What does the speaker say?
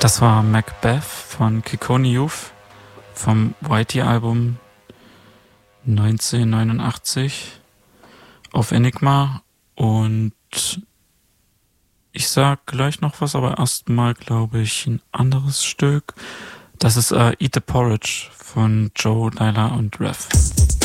Das war Macbeth von Kekoni Youth vom Whitey-Album 1989 auf Enigma. Und ich sag gleich noch was, aber erstmal glaube ich ein anderes Stück. Das ist Eat the Porridge von Joe, Lila und Rev.